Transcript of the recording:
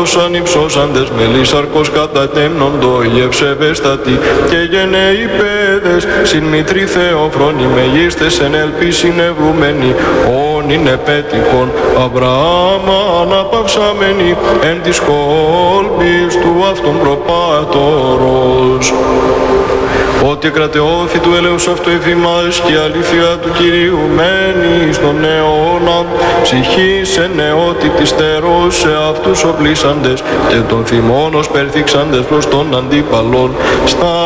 ορθώσαν υψώσαντες μελισσαρκός κατά τέμνοντο γευσεβέστατη και γενναίοι παιδες συν μητρή Θεόφρονη μεγίστες εν ελπίσιν ευρουμένοι όν είναι πέτυχον Αβραάμ αναπαυσάμενοι εν της κόλπης του αυτόν προπάτορος. Ότι κρατεώθη του έλεος αυτού εφημάς και η αλήθεια του Κυρίου μένει στον αιώνα ψυχή σε νεότητη στερός σε αυτούς οπλίσαντες και των θυμών ως περθήξαντες προς τον αντίπαλον στα